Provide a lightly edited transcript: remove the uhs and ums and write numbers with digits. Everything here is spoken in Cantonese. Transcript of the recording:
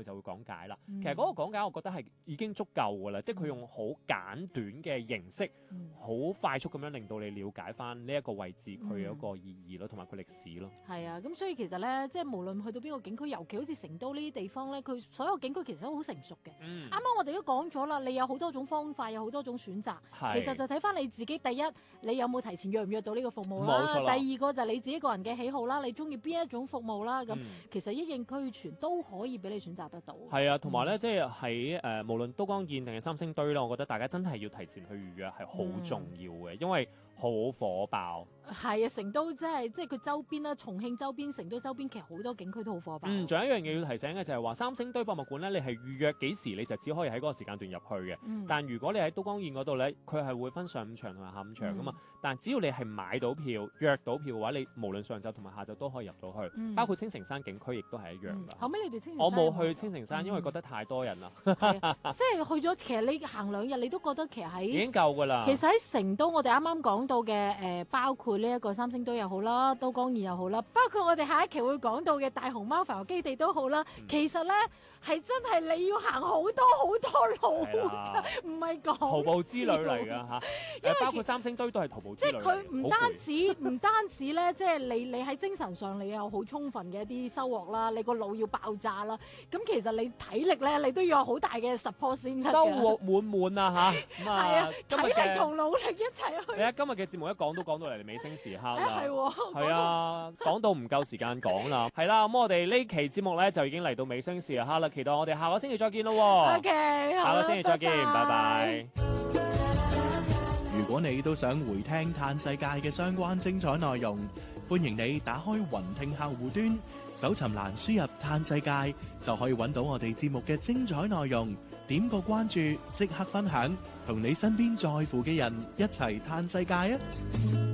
佢就會講解啦。其實嗰個講解我覺得係已經足夠㗎啦，即係佢用好簡短嘅形式，好快速咁樣令到你了解翻呢一個位置佢有一個意義咯，同埋佢歷史咯。 係啊，咁所以其實咧，即係無論去到邊個景區，尤其好似成都呢啲地方咧，佢所有景區其實都好成熟嘅。啱啱我哋都講咗啦，你有好多種方法，有好多種選擇。其實就睇翻你自己，第一你有冇提前約唔約到呢個服務啦？第二個就係你自己個人嘅喜好啦，你中意邊一種服務啦？咁其實一應俱全都可以俾你選擇得到。 係啊，同埋咧，即係喺無論都江堰定係三星堆啦，我覺得大家真係要提前去預約係好重要嘅，因為好火爆。 係啊，成都即係佢周邊啦，重慶周邊、成都周邊其實好多景區都好火爆。 仲有一樣嘢要提醒嘅就係話，三星堆博物館咧，你係預約幾時你就只可以喺嗰個時間段入去嘅。但如果你喺都江堰嗰度咧，佢係會分上午場同埋下午場噶嘛。但只要你係買到票、約到票嘅話，你無論上晝同埋下晝都可以入到去。包括青城山景區亦都係一樣噶。 後尾你哋青城山我冇去青城山，因為覺得太多人啦。 即係去咗，其實你行2日，你都覺得其實喺已經夠㗎啦。 其實喺成都，我哋啱啱講到嘅包括呢一個三星堆又好啦，都江堰又好啦，包括我哋下一期會講到嘅大熊貓繁育基地都好啦。其實咧係真係你要行好多路㗎，唔係講徒步之旅嚟㗎嚇。包括三星堆都係徒步之旅。 即係佢唔單止咧，即係你喺精神上你有好充分嘅一啲收穫啦，你個腦要爆炸啦。咁其實你體力咧，你都要有好大嘅 support 先得嘅。 收穫滿滿啊嚇！ 係啊，體力同努力一齊去。 係啊，今日嘅節目一講都講到嚟尾聲時刻啦。 係啊，講到唔夠時間講啦。係啦，咁我哋呢期節目咧就已經嚟到尾聲時刻啦。期待我哋下個星期再見咯。 OK， 下個星期再見，拜拜。 如果你都想回聽嘆世界嘅相關精彩內容，歡迎你打開雲聽客戶端，搜尋欄輸入嘆世界，就可以揾到我哋節目嘅精彩內容。點個關注，即刻分享，同你身邊在乎嘅人一齊嘆世界啊！